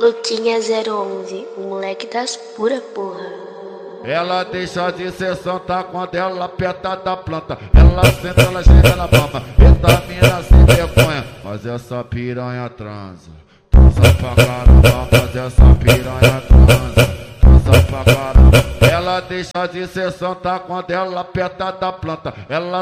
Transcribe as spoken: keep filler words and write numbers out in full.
Luquinha zero onze, o moleque das pura porra. Ela deixa de ser santa quando ela aperta da planta. Ela senta, ela chega na palma. Vitamina sem vergonha, mas essa piranha transa. Transa pra caramba, mas essa piranha transa. Transa pra caramba. Ela deixa de ser santa quando ela aperta da planta. Ela